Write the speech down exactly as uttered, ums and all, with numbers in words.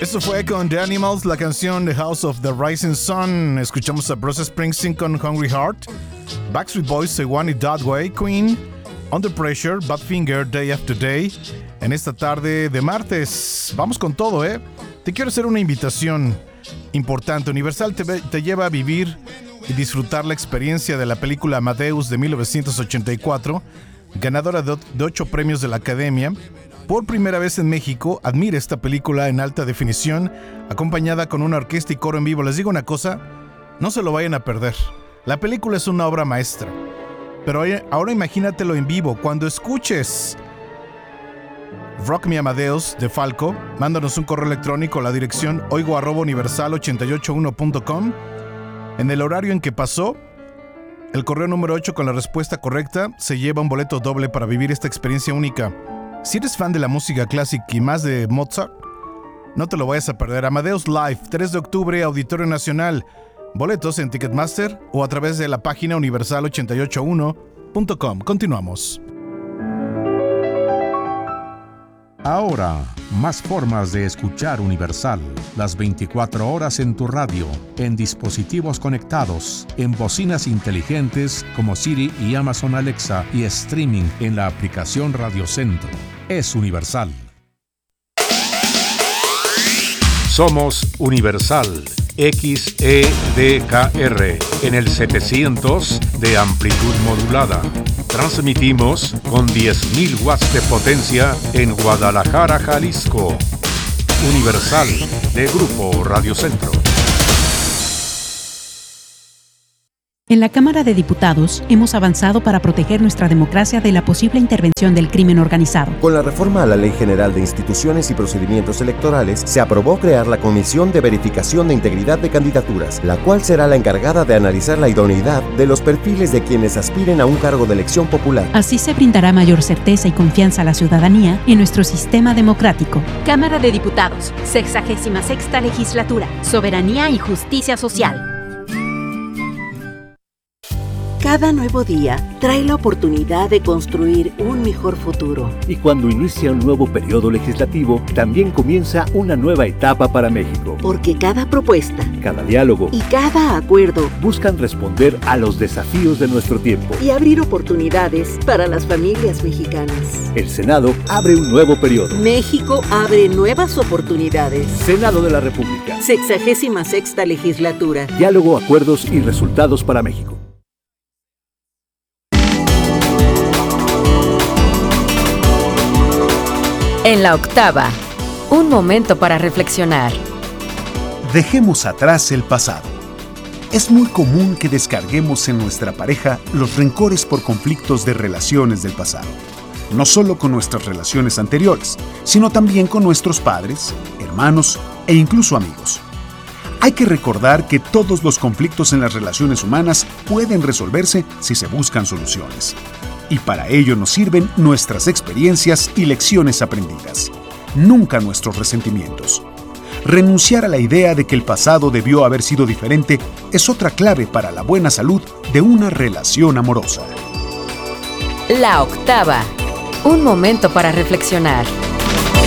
Eso fue con The Animals, la canción The House of the Rising Sun. Escuchamos a Bruce Springsteen con Hungry Heart, Backstreet Boys, I Want It That Way, Queen, Under Pressure, Badfinger, Day After Day. En esta tarde de martes, vamos con todo, ¿eh? Te quiero hacer una invitación importante. Universal te, te lleva a vivir y disfrutar la experiencia de la película Amadeus de mil novecientos ochenta y cuatro, ganadora de, de ocho premios de la Academia. Por primera vez en México, admire esta película en alta definición, acompañada con una orquesta y coro en vivo. Les digo una cosa, no se lo vayan a perder. La película es una obra maestra. Pero ahora imagínatelo en vivo. Cuando escuches Rock Me Amadeus de Falco, mándanos un correo electrónico a la dirección oigo arroba universal ochenta y ocho uno punto com. En el horario en que pasó, el correo número ocho con la respuesta correcta se lleva un boleto doble para vivir esta experiencia única. Si eres fan de la música clásica y más de Mozart, no te lo vayas a perder. Amadeus Live, tres de octubre, Auditorio Nacional. Boletos en Ticketmaster o a través de la página universal ochenta y ocho uno punto com. Continuamos. Ahora, más formas de escuchar Universal. Las veinticuatro horas en tu radio, en dispositivos conectados, en bocinas inteligentes como Siri y Amazon Alexa y streaming en la aplicación Radio Centro. Es Universal. Somos Universal X E D K R en el setecientos de amplitud modulada. Transmitimos con diez mil watts de potencia en Guadalajara, Jalisco. Universal de Grupo Radio Centro. En la Cámara de Diputados hemos avanzado para proteger nuestra democracia de la posible intervención del crimen organizado. Con la reforma a la Ley General de Instituciones y Procedimientos Electorales, se aprobó crear la Comisión de Verificación de Integridad de Candidaturas, la cual será la encargada de analizar la idoneidad de los perfiles de quienes aspiren a un cargo de elección popular. Así se brindará mayor certeza y confianza a la ciudadanía en nuestro sistema democrático. Cámara de Diputados, sexagésima sexta Legislatura, Soberanía y Justicia Social. Cada nuevo día trae la oportunidad de construir un mejor futuro. Y cuando inicia un nuevo periodo legislativo, también comienza una nueva etapa para México. Porque cada propuesta, cada diálogo y cada acuerdo buscan responder a los desafíos de nuestro tiempo y abrir oportunidades para las familias mexicanas. El Senado abre un nuevo periodo. México abre nuevas oportunidades. Senado de la República. Sexagésima sexta Legislatura. Diálogo, acuerdos y resultados para México. En la octava, un momento para reflexionar. Dejemos atrás el pasado. Es muy común que descarguemos en nuestra pareja los rencores por conflictos de relaciones del pasado. No solo con nuestras relaciones anteriores, sino también con nuestros padres, hermanos e incluso amigos. Hay que recordar que todos los conflictos en las relaciones humanas pueden resolverse si se buscan soluciones. Y para ello nos sirven nuestras experiencias y lecciones aprendidas, nunca nuestros resentimientos. Renunciar a la idea de que el pasado debió haber sido diferente es otra clave para la buena salud de una relación amorosa. La octava, un momento para reflexionar.